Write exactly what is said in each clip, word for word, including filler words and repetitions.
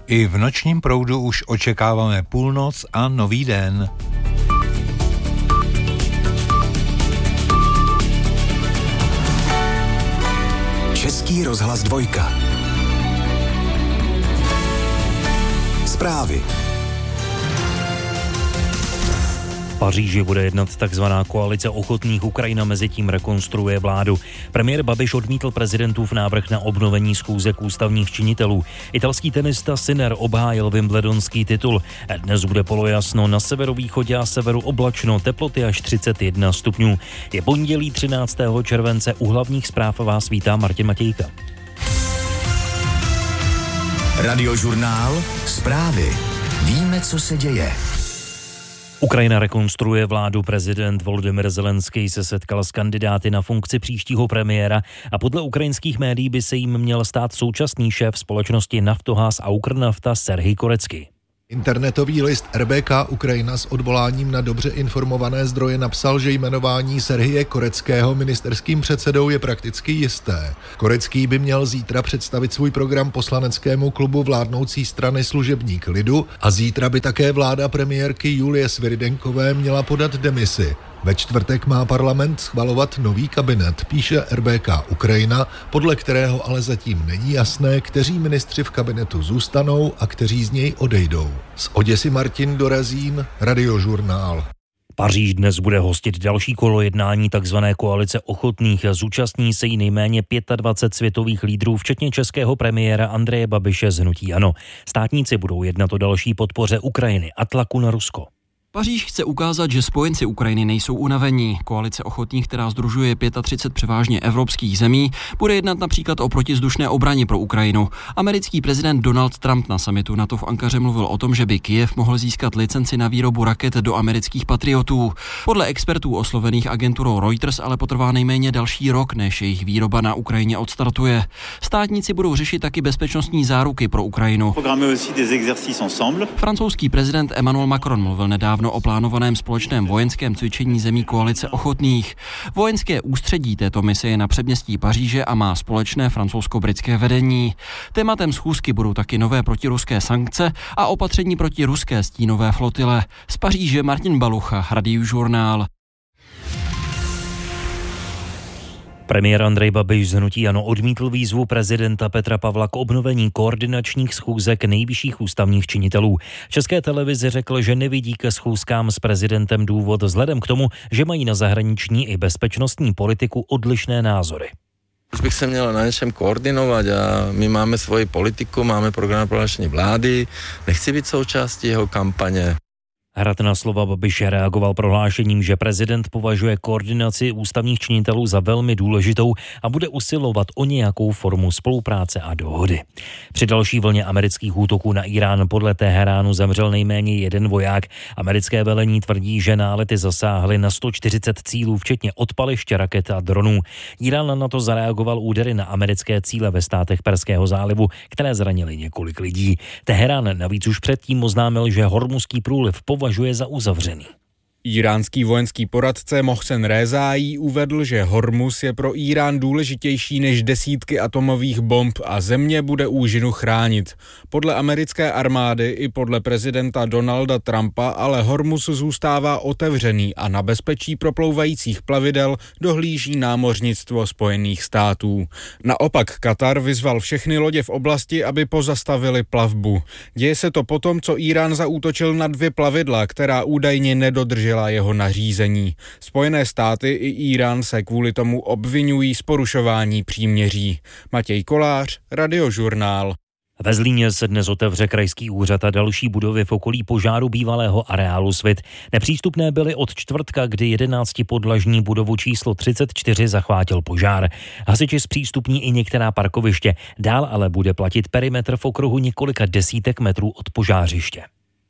I v nočním proudu už očekáváme půlnoc a nový den. Český rozhlas dvojka. Zprávy. V Paříži bude jednat takzvaná koalice ochotných, Ukrajina mezitím rekonstruuje vládu. Premiér Babiš odmítl prezidentův návrh na obnovení schůzek ústavních činitelů. Italský tenista Sinner obhájil wimbledonský titul. Dnes bude polojasno, na severovýchodě a severu oblačno, teploty až třicet jedna stupňů. Je pondělí třináctého července, u hlavních zpráv vás vítá Martin Matějka. Radiožurnál Zprávy. Víme, co se děje. Ukrajina rekonstruuje vládu. Prezident Volodymyr Zelenský se setkal s kandidáty na funkci příštího premiéra a podle ukrajinských médií by se jim měl stát současný šéf společnosti Naftogaz a Ukrnafta Serhij Korecký. Internetový list R B K Ukrajina s odvoláním na dobře informované zdroje napsal, že jmenování Serhije Koreckého ministerským předsedou je prakticky jisté. Korecký by měl zítra představit svůj program poslaneckému klubu vládnoucí strany Služebník lidu a zítra by také vláda premiérky Julie Sviridenkové měla podat demisi. Ve čtvrtek má parlament schvalovat nový kabinet, píše R B K Ukrajina, podle kterého ale zatím není jasné, kteří ministři v kabinetu zůstanou a kteří z něj odejdou. Z Oděsy Martin Dorazín, Radiožurnál. Paříž dnes bude hostit další kolo jednání takzvané koalice ochotných. Zúčastní se jí nejméně dvacet pět světových lídrů, včetně českého premiéra Andreje Babiše z hnutí ANO. Státníci budou jednat o další podpoře Ukrajiny a tlaku na Rusko. Paříž chce ukázat, že spojenci Ukrajiny nejsou unavení. Koalice ochotných, která sdružuje třicet pět převážně evropských zemí, bude jednat například o protizdušné obraně pro Ukrajinu. Americký prezident Donald Trump na summitu NATO v Ankaře mluvil o tom, že by Kyjev mohl získat licenci na výrobu raket do amerických patriotů. Podle expertů oslovených agenturou Reuters ale potrvá nejméně další rok, než jejich výroba na Ukrajině odstartuje. Státníci budou řešit taky bezpečnostní záruky pro Ukrajinu. Francouzský prezident Emmanuel Macron mluvil nedávno o plánovaném společném vojenském cvičení zemí koalice ochotných. Vojenské ústředí této mise je na předměstí Paříže a má společné francouzsko-britské vedení. Tématem schůzky budou taky nové protiruské sankce a opatření proti ruské stínové flotile. Z Paříže Martin Balucha, Radiožurnál. Premiér Andrej Babiš z hnutí ANO odmítl výzvu prezidenta Petra Pavla k obnovení koordinačních schůzek nejvyšších ústavních činitelů. České televizi řekl, že nevidí ke schůzkám s prezidentem důvod vzhledem k tomu, že mají na zahraniční i bezpečnostní politiku odlišné názory. Už bych se měl na něčem koordinovat a my máme svoji politiku, máme program prohlášení vlády, nechci být součástí jeho kampaně. Hrad na slova Babiše reagoval prohlášením, že prezident považuje koordinaci ústavních činitelů za velmi důležitou a bude usilovat o nějakou formu spolupráce a dohody. Při další vlně amerických útoků na Irán podle Teheránu zemřel nejméně jeden voják. Americké velení tvrdí, že nálety zasáhly na sto čtyřicet cílů, včetně odpaliště raket a dronů. Irán na to zareagoval údery na americké cíle ve státech Perského zálivu, které zranily několik lidí. Teherán navíc už předtím oznámil, že Hormuzský průliv považuje za uzavřený. Íránský vojenský poradce Mohsen Rézáí uvedl, že Hormuz je pro Írán důležitější než desítky atomových bomb a země bude úžinu chránit. Podle americké armády i podle prezidenta Donalda Trumpa ale Hormuz zůstává otevřený a na bezpečí proplouvajících plavidel dohlíží námořnictvo Spojených států. Naopak Katar vyzval všechny lodě v oblasti, aby pozastavili plavbu. Děje se to potom, co Írán zaútočil na dvě plavidla, která údajně nedodržela jeho nařízení. Spojené státy i Írán se kvůli tomu obvinují z porušování příměří. Matěj Kolář, Radiožurnál. Ve Zlíně se dnes otevře krajský úřad a další budovy v okolí požáru bývalého areálu Svit. Nepřístupné byly od čtvrtka, kdy jedenáctipodlažní budovu číslo třicet čtyři zachvátil požár. Hasiči zpřístupní i některá parkoviště. Dál ale bude platit perimetr v okruhu několika desítek metrů od požářiště.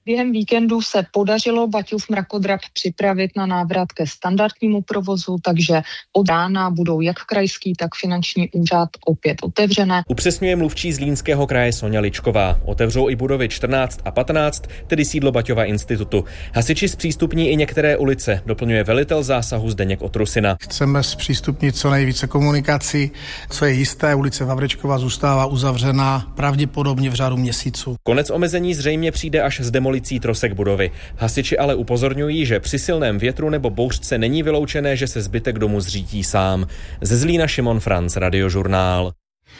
Během víkendu se podařilo Baťův mrakodrap připravit na návrat ke standardnímu provozu, takže od rána budou jak krajský, tak finanční úřad opět otevřené. Upřesňuje mluvčí Zlínského kraje Soňa Ličková. Otevřou i budovy čtrnáct a patnáct, tedy sídlo Baťova institutu. Hasiči zpřístupní i některé ulice, doplňuje velitel zásahu Zdeněk Otrusina. Chceme zpřístupnit co nejvíce komunikací, co je jisté, ulice Vavrečkova zůstává uzavřená pravděpodobně v řádu měsíců. Konec omezení zřejmě přijde až s demolicí trosek budovy. Hasiči ale upozorňují, že při silném větru nebo bouřce není vyloučené, že se zbytek domu zřítí sám. Ze Zlína Šimon Franc, Radiožurnál.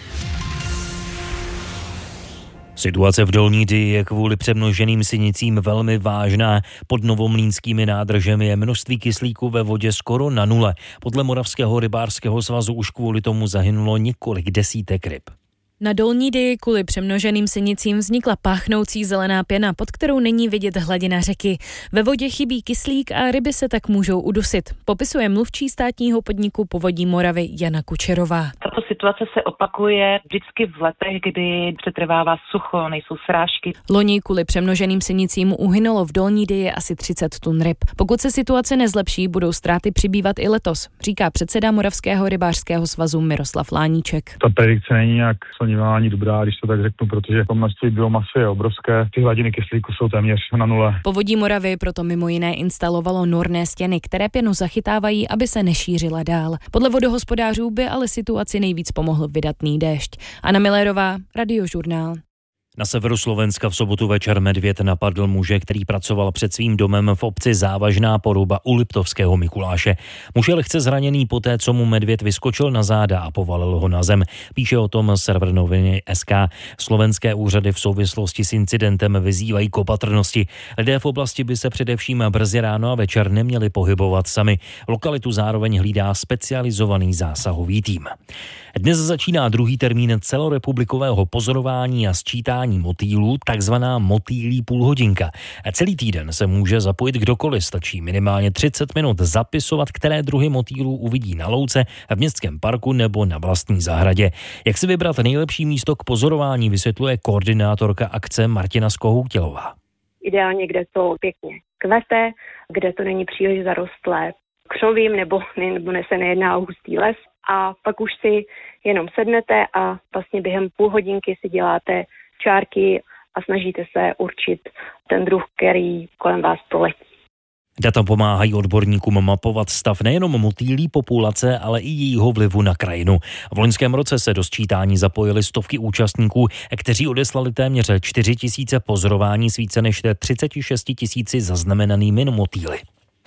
Situace v Dolní Dyji je kvůli přemnoženým sinicím velmi vážná. Pod novomlýnskými nádržemi je množství kyslíku ve vodě skoro na nule. Podle Moravského rybářského svazu už kvůli tomu zahynulo několik desítek ryb. Na Dolní Dyji kvůli přemnoženým sinicím vznikla páchnoucí zelená pěna, pod kterou není vidět hladina řeky. Ve vodě chybí kyslík a ryby se tak můžou udusit, popisuje mluvčí státního podniku Povodí Moravy Jana Kučerová. Tato situace se opakuje vždycky v letech, kdy přetrvává sucho, nejsou srážky. Loni kvůli přemnoženým sinicím uhynulo v Dolní Dyji asi třicet tun ryb. Pokud se situace nezlepší, budou ztráty přibývat i letos, říká předseda Moravského rybářského svazu Miroslav Láníček. Ta predikce není nějak ani dobrá, když to tak řeknu, protože to množství biomasy je obrovské. Ty hladiny kyslíku jsou téměř na nule. Povodí Moravy proto mimo jiné instalovalo norné stěny, které pěnu zachytávají, aby se nešířila dál. Podle vodohospodářů by ale situaci nejvíc pomohl vydatný déšť. Anna Millerová, Radiožurnál. Na severu Slovenska v sobotu večer medvěd napadl muže, který pracoval před svým domem v obci Závažná Poruba u Liptovského Mikuláše. Muž je lehce zraněný poté, co mu medvěd vyskočil na záda a povalil ho na zem. Píše o tom server noviny tečka es ká. Slovenské úřady v souvislosti s incidentem vyzývají k opatrnosti. Lidé v oblasti by se především brzy ráno a večer neměli pohybovat sami. Lokalitu zároveň hlídá specializovaný zásahový tým. Dnes začíná druhý termín celorepublikového pozorování a sčítání motýlů, takzvaná motýlí půlhodinka. Celý týden se může zapojit kdokoliv, stačí minimálně třicet minut zapisovat, které druhy motýlů uvidí na louce, v městském parku nebo na vlastní zahradě. Jak si vybrat nejlepší místo k pozorování, vysvětluje koordinátorka akce Martina Skohoutilová. Ideálně, kde to pěkně kvete, kde to není příliš zarostlé křovím nebo, nebo se nejedná o hustý les. A pak už si jenom sednete a vlastně během půl hodinky si děláte čárky a snažíte se určit ten druh, který kolem vás proletí. Data pomáhají odborníkům mapovat stav nejenom motýlí populace, ale i jejího vlivu na krajinu. V loňském roce se do sčítání zapojili stovky účastníků, kteří odeslali téměř čtyři tisíce pozorování s více než třicet šest tisíci zaznamenanými motýly.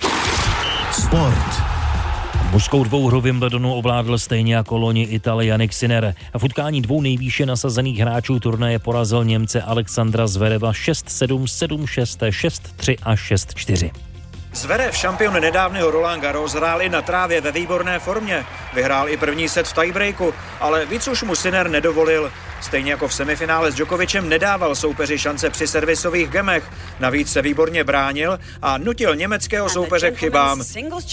Sport. Mužskou dvouhru Wimbledonu ovládl stejně jako loni Ital Jannik Sinner. V utkání dvou nejvýše nasazených hráčů turnaje porazil Němce Alexandra Zvereva šest sedm, sedm šest, šest tři a šest čtyři. Zverev, šampion nedávného Roland Garros, hrál i na trávě ve výborné formě. Vyhrál i první set v tiebreaku, ale víc už mu Sinner nedovolil. Stejně jako v semifinále s Djokovicem nedával soupeři šance při servisových gemech. Navíc se výborně bránil a nutil německého soupeře k chybám.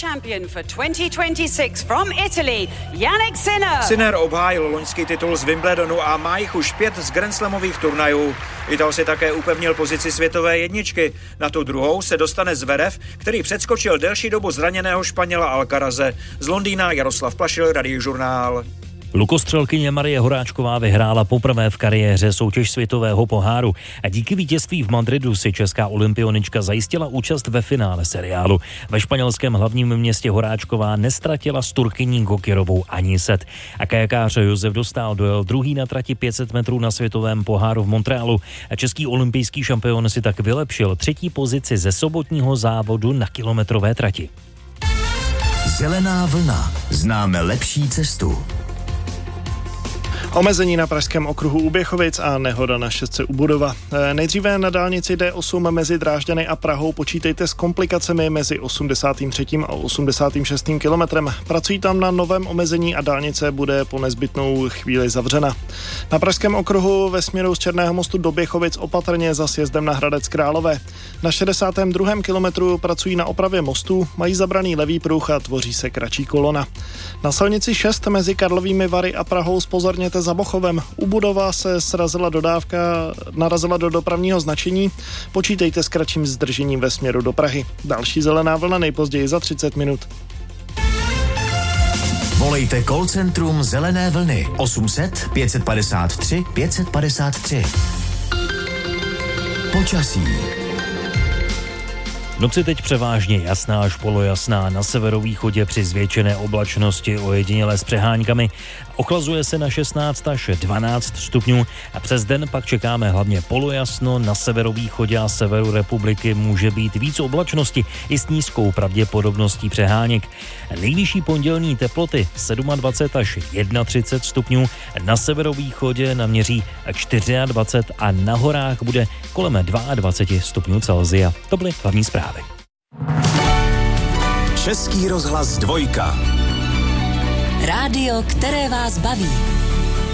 Sinner obhájil loňský titul z Wimbledonu a má jich už pět z grandslamových turnajů. Ital si také upevnil pozici světové jedničky. Na tu druhou se dostane Zverev, který předskočil delší dobu zraněného Španěla Alcaraze. Z Londýna Jaroslav Plašil, Radiožurnál. Lukostřelkyně Marie Horáčková vyhrála poprvé v kariéře soutěž světového poháru a díky vítězství v Madridu si česká olympionička zajistila účast ve finále seriálu. Ve španělském hlavním městě Horáčková nestratila s Turkyní Gokirovou ani set. A kajakář Josef Dostál dojel druhý na trati pět set metrů na světovém poháru v Montrealu. A český olympijský šampion si tak vylepšil třetí pozici ze sobotního závodu na kilometrové trati. Zelená vlna. Známe lepší cestu. Omezení na pražském okruhu u Běchovic a nehoda na šestce u Budova. Nejdříve na dálnici D osm mezi Drážďany a Prahou počítejte s komplikacemi mezi osmdesátým třetím a osmdesátým šestým kilometrem. Pracují tam na novém omezení a dálnice bude po nezbytnou chvíli zavřena. Na pražském okruhu ve směru z Černého mostu do Běchovic opatrně za sjezdem na Hradec Králové. Na šedesátém druhém kilometru pracují na opravě mostu, mají zabraný levý pruh a tvoří se kratší kolona. Na silnici šest mezi Karlovými Vary a Prahou zpozorněte za Bochovem. U Budova se srazila dodávka, narazila do dopravního značení. Počítejte s kratším zdržením ve směru do Prahy. Další zelená vlna nejpozději za třicet minut. Volejte call centrum Zelené vlny osm set pět padesát tři pět padesát tři. Počasí. Noci teď převážně jasná až polojasná, na severovýchodě při zvětšené oblačnosti ojedinělé s přeháňkami. Ochlazuje se na šestnáct až dvanáct stupňů a přes den pak čekáme hlavně polojasno, na severovýchodě a severu republiky může být víc oblačnosti i s nízkou pravděpodobností přeháněk. Nejvyšší pondělní teploty dvacet sedm až třicet jedna stupňů, na severovýchodě naměří dvacet čtyři a na horách bude kolem dvacet dva stupňů Celsia. To byly hlavní zprávy. Český rozhlas dvojka. Rádio, které vás baví.